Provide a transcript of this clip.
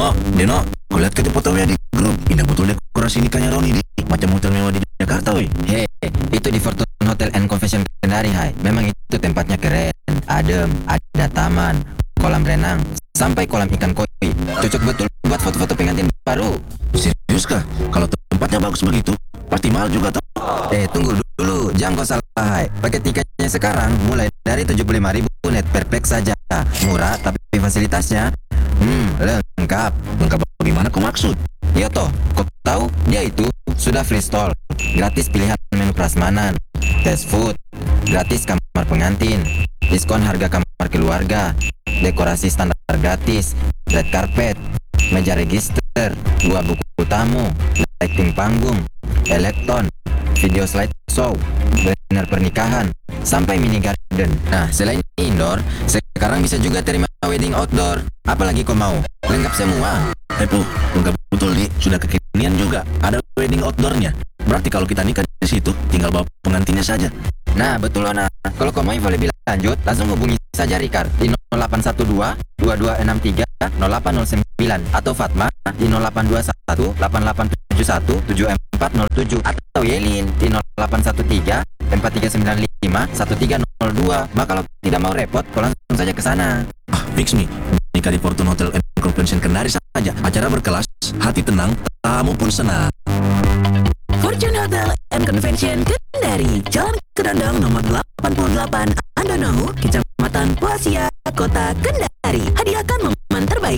Oh, Deno, kau lihat ke foto di grup. Indah betul dekorasi nikahnya Roni di macam hotel mewah di Jakarta, woi. Hei, itu di Fortune Hotel and Convention Kendari, hai. Memang itu tempatnya keren, adem, ada taman, kolam renang, sampai kolam ikan koi. Cocok betul buat foto-foto pengantin baru. Serius kah? Kalau tempatnya bagus begitu, pasti mahal juga toh. Tunggu dulu, jangan kau salah, hai. Paket tiketnya sekarang mulai dari 75.000 net per pax saja. Murah, tapi fasilitasnya lengkap. Lengkap bagaimana kau maksud? Iya toh, kau tahu dia itu sudah free stall, gratis pilihan menu prasmanan, test food, gratis kamar pengantin, diskon harga kamar keluarga, dekorasi standar gratis, red carpet, meja register, 2 buku tamu, lighting panggung, elektron, video slide show, banner pernikahan, sampai mini garden. Nah, selain indoor, sekarang bisa juga terima wedding outdoor. Apalagi kau mau? Lengkap semua. Po, lengkap betul di. Sudah kekinian juga. Ada wedding outdoornya. Berarti kalau kita nikah di situ, tinggal bawa pengantinnya saja. Nah, betul Lona. Kalau kau mau info lebih lanjut, langsung hubungi saja Ricard di 0812 2263 0809 atau Fatma di 0821 8871 7407 atau Yelin di 0813 4395 1302. Maka kalau tidak mau repot, kau langsung saja ke sana. Ah, fix nih. Nikah di Fortune Hotel and Convention Kendari saja. Acara berkelas, hati tenang, tamu pun senang. Fortune Hotel and Convention Kendari, Jalan Kedondong nomor 88 Andono, Kecamatan Puasia, Kota Kendari. Hadiahkan momen terbaik